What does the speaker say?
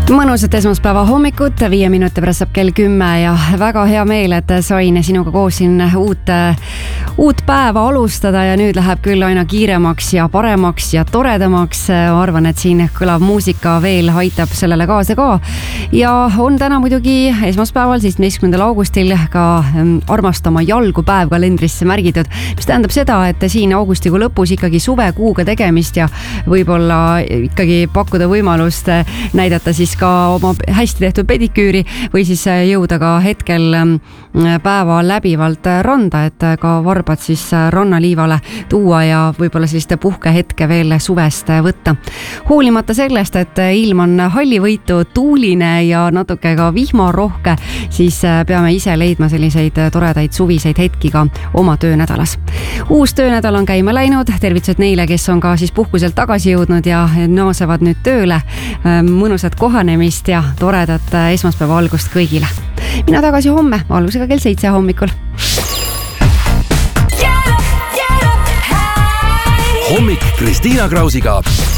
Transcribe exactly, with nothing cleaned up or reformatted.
Mõnusat esmaspäeva hommikut, viie minuti pärast saab kell kümme ja väga hea meel, et sain sinuga koos siin uut, uut päeva alustada ja nüüd läheb küll aina kiiremaks ja paremaks ja toredamaks. Ma arvan, et siin kõlav muusika veel aitab sellele kaasa ka. Ja on täna muidugi esmaspäeval, seitsmeteistkümnendal augustil ka armastama jalgu päev kalendrisse märgitud, mis tähendab seda, et siin augustikuu lõpus ikkagi suvekuuga tegemist ja võib-olla ikkagi pakkuda võimalust näidata siis ka oma hästi tehtud pediküüri või siis jõuda ka hetkel päeva läbivalt randa, et ka varbad siis rannaliivale tuua ja võib-olla selliste puhkehetke veel suvest võtta. Hoolimata sellest, et ilm on hallivõitu, tuuline ja natuke ka vihmarohke, siis peame ise leidma selliseid toredaid suviseid hetki ka oma töönädalas. Uus töönädal on käima läinud, tervitused neile, kes on ka siis puhkuselt tagasi jõudnud ja naasevad nüüd tööle. Mõnusat kohanemist ja toredat esmaspäeva algust kõigile. Mina tagasi homme, algusega kell seitse hommikul. Hommik Kristiina Krausiga.